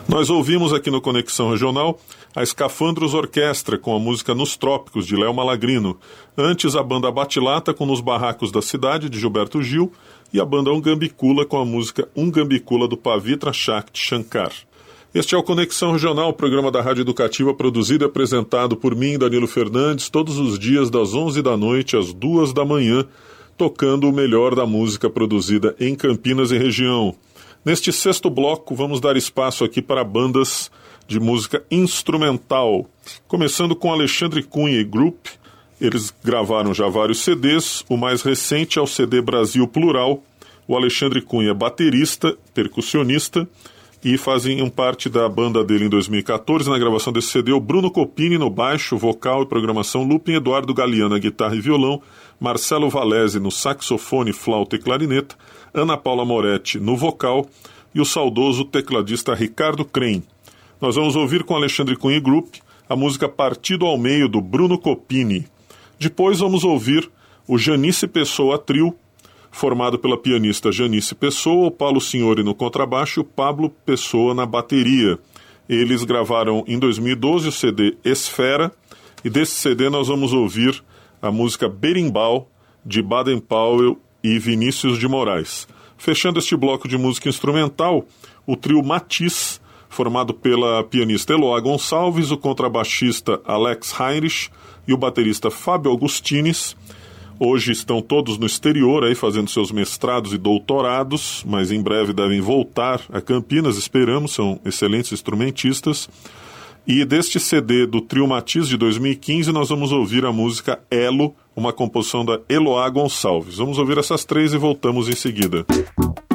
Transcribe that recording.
Nós ouvimos aqui no Conexão Regional a Escafandros Orquestra com a música Nos Trópicos, de Léo Malagrino. Antes, a banda Batilata com Nos Barracos da Cidade, de Gilberto Gil. E a banda Ungambicula com a música Ungambicula, do Pavitra Shakti Shankar. Este é o Conexão Regional, programa da Rádio Educativa produzido e apresentado por mim, Danilo Fernandes, todos os dias das 11 da noite às 2 da manhã, tocando o melhor da música produzida em Campinas e região. Neste sexto bloco, vamos dar espaço aqui para bandas de música instrumental, começando com Alexandre Cunha e Group. Eles gravaram já vários CDs, o mais recente é o CD Brasil Plural. O Alexandre Cunha é baterista, percussionista, e fazem parte da banda dele em 2014, na gravação desse CD, o Bruno Copini no baixo, vocal e programação looping, Eduardo Galeano na guitarra e violão, Marcelo Valese no saxofone, flauta e clarineta, Ana Paula Moretti no vocal e o saudoso tecladista Ricardo Crem. Nós vamos ouvir com Alexandre Cunha Group a música Partido ao Meio, do Bruno Copini. Depois vamos ouvir o Janice Pessoa Trio, formado pela pianista Janice Pessoa, o Paulo Signori no contrabaixo e o Pablo Pessoa na bateria. Eles gravaram em 2012 o CD Esfera, e desse CD nós vamos ouvir a música Berimbau, de Baden Powell e Vinícius de Moraes. Fechando este bloco de música instrumental, o trio Matiz, formado pela pianista Eloá Gonçalves, o contrabaixista Alex Heinrich e o baterista Fábio Augustines. Hoje estão todos no exterior, aí fazendo seus mestrados e doutorados, mas em breve devem voltar a Campinas, esperamos, são excelentes instrumentistas. E deste CD do Trio Matiz de 2015, nós vamos ouvir a música Elo, uma composição da Eloá Gonçalves. Vamos ouvir essas três e voltamos em seguida.